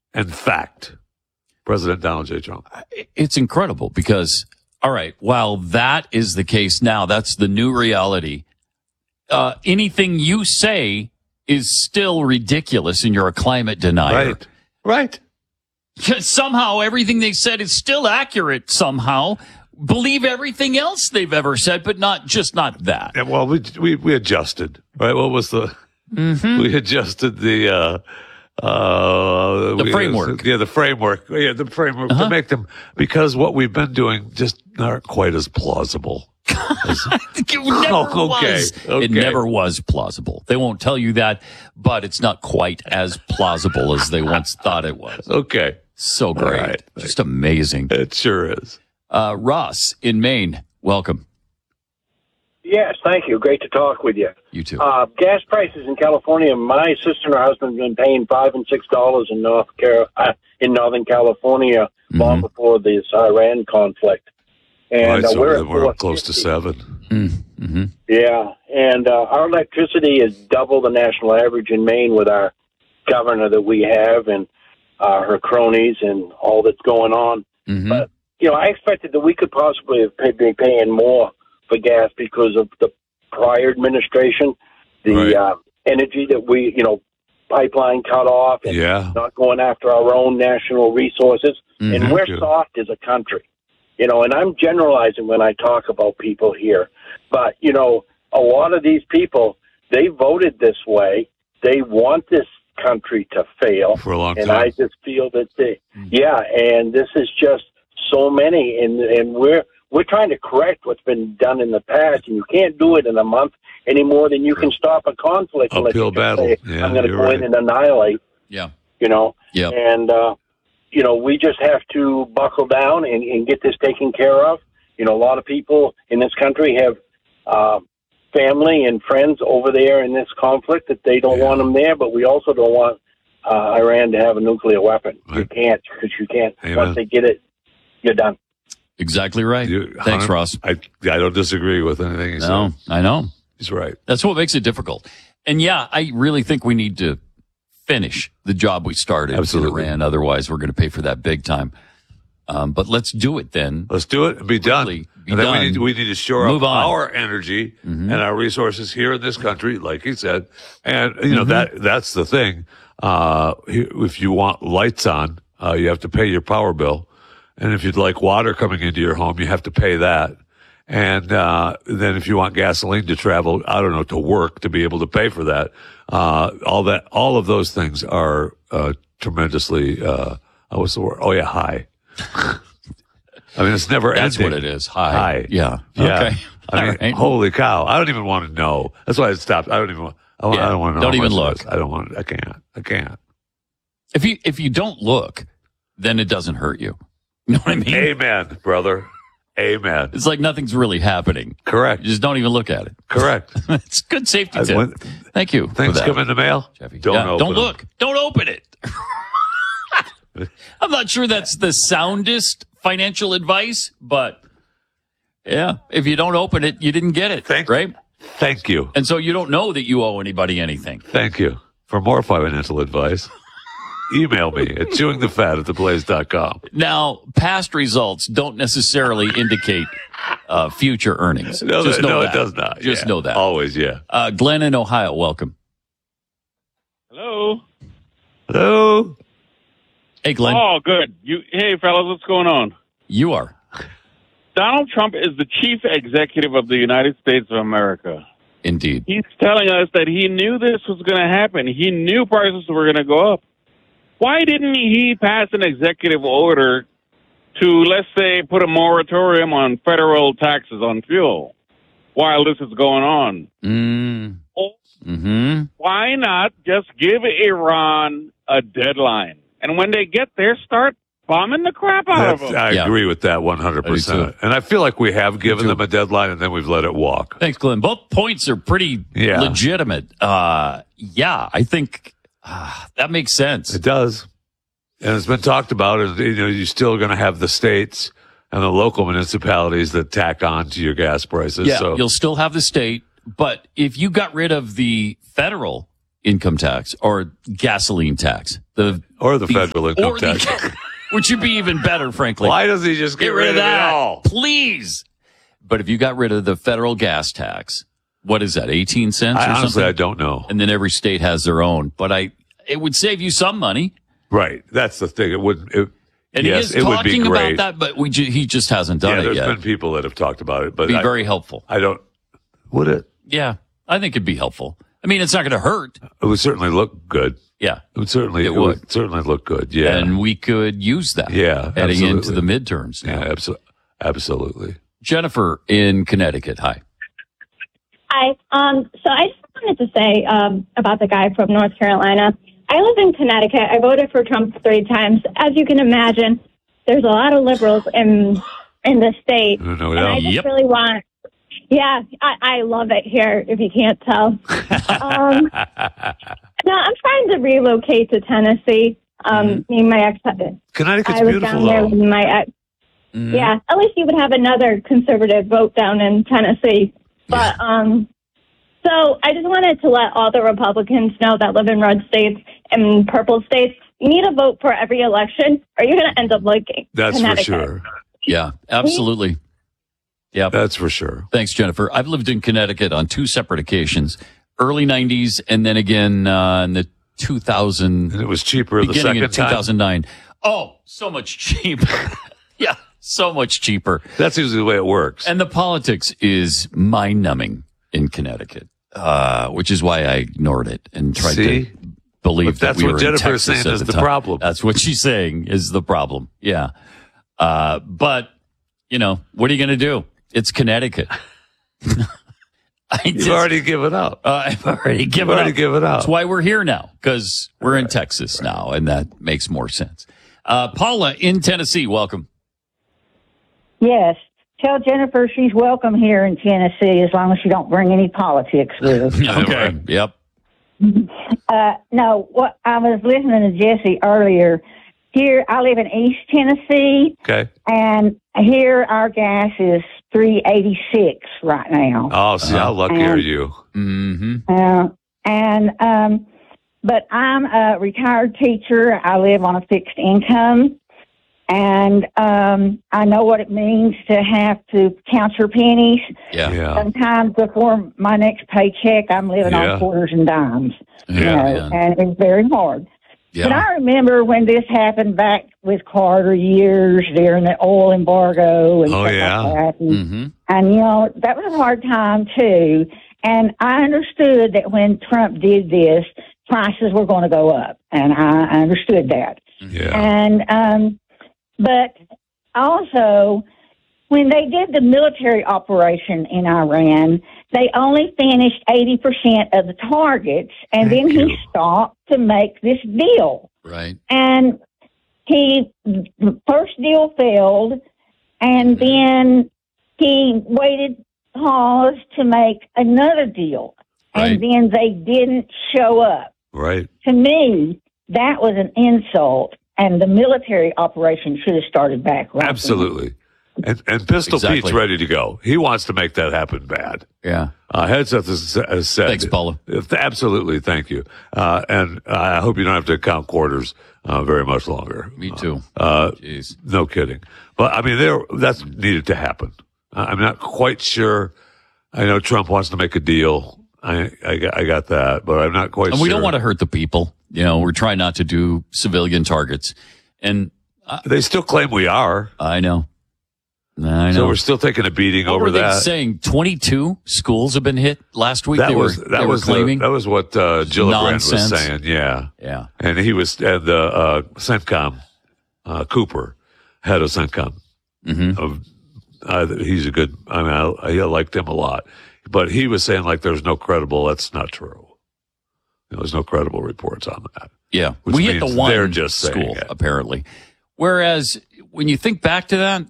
and fact. President Donald J. Trump. It's incredible because, all right, while that is the case now, that's the new reality. Anything you say is still ridiculous and you're a climate denier. Right. Somehow everything they said is still accurate somehow. Believe everything else they've ever said, but not that. Yeah, well, we adjusted, right? What was the, we adjusted the framework. The framework. Yeah, the framework to make them, because what we've been doing just aren't quite as plausible. It never was plausible. They won't tell you that, but it's not quite as plausible as they once thought it was. Okay. So great. Right. Just amazing. It sure is. Ross in Maine, welcome. Yes, thank you. Great to talk with you. You too. Gas prices in California. My sister and her husband have been paying $5 and $6 in Northern California long before this Iran conflict. And we're close to 7. Mm-hmm. Yeah, and our electricity is double the national average in Maine with our governor that we have and her cronies and all that's going on. Mm-hmm. But I expected that we could possibly have been paying more for gas because of the prior administration, the energy that we, pipeline cut off and not going after our own national resources. Mm-hmm. And we're soft as a country, and I'm generalizing when I talk about people here. But, a lot of these people, they voted this way. They want this country to fail. For a long time. And I just feel that and this is just so many, and we're trying to correct what's been done in the past, and you can't do it in a month any more than you can stop a conflict. Uphill battle. Say, I'm going to go in and annihilate. Yeah. And, we just have to buckle down and get this taken care of. A lot of people in this country have family and friends over there in this conflict that they don't want them there, but we also don't want Iran to have a nuclear weapon. Right. You can't, because you can't. Amen. Once they get it, you're done. Exactly right. Thanks, Ross. I don't disagree with anything he said. No, I know. He's right. That's what makes it difficult. And I really think we need to finish the job we started in Iran. Otherwise, we're going to pay for that big time. But let's do it then. Let's do it and be done. Then we need to shore up our energy and our resources here in this country, like he said. And, that's the thing. If you want lights on, you have to pay your power bill. And if you'd like water coming into your home, you have to pay that. And then if you want gasoline to travel, to work, to be able to pay for that, all of those things are tremendously, what's the word? Oh, yeah, high. It's never ending. That's what it is. High. Yeah. Okay. Right. Holy cow. I don't even want to know. That's why I stopped. I don't want to know. Don't even look. I don't want. I can't. If you don't look, then it doesn't hurt you. You know what I mean? Amen, brother. Amen. It's like nothing's really happening. Correct. You just don't even look at it. Correct. It's good safety tip. Thank you. Things come in the mail. Jeffy. Don't look. Don't open it. I'm not sure that's the soundest financial advice, but if you don't open it, you didn't get it. Right? Thank you. And so you don't know that you owe anybody anything. Thank you. For more financial advice, email me at chewingthefat@theblaze.com. Now, past results don't necessarily indicate future earnings. No, it does not. Just know that. Always, Glenn in Ohio, welcome. Hello. Hello. Hey, Glenn. Oh, good. Hey, fellas, what's going on? You are. Donald Trump is the chief executive of the United States of America. Indeed. He's telling us that he knew this was going to happen. He knew prices were going to go up. Why didn't he pass an executive order to, let's say, put a moratorium on federal taxes on fuel while this is going on? Why not just give Iran a deadline? And when they get there, start bombing the crap out of them. I agree with that 100%. And I feel like we have given them a deadline and then we've let it walk. Thanks, Glenn. Both points are pretty legitimate. I think that makes sense. It does. And it's been talked about. And, you're still going to have the states and the local municipalities that tack on to your gas prices. Yeah, so you'll still have the state. But if you got rid of the federal income tax or gasoline tax. Or the federal income tax. Which would be even better, frankly. Why doesn't he just get rid of that? It all? Please. But if you got rid of the federal gas tax, what is that, 18 cents or honestly, something? I don't know. And then every state has their own. But it would save you some money. Right. That's the thing. It wouldn't. And yes, he is talking about that, but he just hasn't done it yet. Yeah, there's been people that have talked about it. But it'd be very helpful. Would it? Yeah, I think it'd be helpful. I mean, it's not going to hurt. It would certainly look good. Yeah. It would certainly look good. Yeah. And we could use that. Yeah. Heading into the midterms. Now. Yeah, absolutely. Jennifer in Connecticut. Hi. Hi. So I just wanted to say about the guy from North Carolina. I live in Connecticut. I voted for Trump 3 times. As you can imagine, there's a lot of liberals in the state. No, and I just really want... Yeah, I love it here, if you can't tell. No, I'm trying to relocate to Tennessee. Me and my ex... Connecticut's I was beautiful, down there though. with my ex. Mm-hmm. Yeah, at least you would have another conservative vote down in Tennessee. But, so I just wanted to let all the Republicans know that live in red states and purple states, you need to vote for every election or you're going to end up like That's for sure. Yeah, absolutely. Yeah, that's for sure. Thanks, Jennifer. I've lived in Connecticut on 2 separate occasions, early 90s and then again in the 2000. And it was cheaper the second of 2009. Time? Oh, so much cheaper. Yeah, so much cheaper. That's usually the way it works. And the politics is mind-numbing in Connecticut, which is why I ignored it and tried to believe that we were in Texas. That's what Jennifer's saying is the problem. That's what she's saying is the problem. Yeah. But, what are you going to do? It's Connecticut. You've already given up. I've already given up. That's why we're here now, because we're in Texas now, and that makes more sense. Paula in Tennessee, welcome. Yes. Tell Jennifer she's welcome here in Tennessee as long as she don't bring any politics with her. Okay. Yep. No, what I was listening to Jesse earlier. Here, I live in East Tennessee. Okay. And here our gas is $3.86 right now. Oh, see, how lucky are you? Mm-hmm. But I'm a retired teacher. I live on a fixed income. And I know what it means to have to count your pennies. Yeah. Sometimes before my next paycheck, I'm living on quarters and dimes. And it's very hard. Yeah. But I remember when this happened back with Carter years during the oil embargo and stuff like that. And, that was a hard time, too. And I understood that when Trump did this, prices were going to go up. And I understood that. Yeah. And, but also, when they did the military operation in Iran, they only finished 80% of the targets, and then he stopped to make this deal. Right. And the first deal failed, and then he paused to make another deal, and then they didn't show up. Right. To me, that was an insult, and the military operation should have started back right. Absolutely. And Pistol Pete's ready to go. He wants to make that happen bad. Yeah. Headseth has said. Thanks, Paula. Absolutely. Thank you. And I hope you don't have to count quarters very much longer. Me too. Jeez. No kidding. But, I mean, that's needed to happen. I'm not quite sure. I know Trump wants to make a deal. I got that, but I'm not quite sure. And we don't want to hurt the people. We're trying not to do civilian targets. And they still claim we are. I know. So we're still taking a beating over that. What were they saying? 22 schools have been hit last week. They were claiming that was what Gillibrand was saying. Yeah. And he was the CENTCOM Cooper, head of CENTCOM. Mm-hmm. He's a good. I mean, I liked him a lot, but he was saying like there's no credible. That's not true. There's no credible reports on that. Yeah, we hit the one school apparently. Whereas when you think back to that.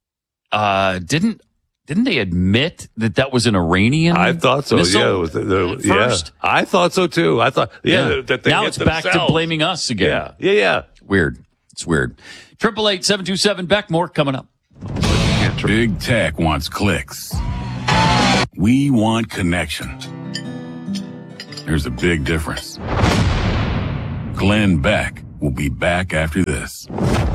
Didn't they admit that was an Iranian? I thought so. Missile first? I thought so too. I thought, that they now it's back to blaming us again. Yeah. Weird. It's weird. 888-727 Beck. More coming up. Big Tech wants clicks. We want connection. There's a big difference. Glenn Beck will be back after this.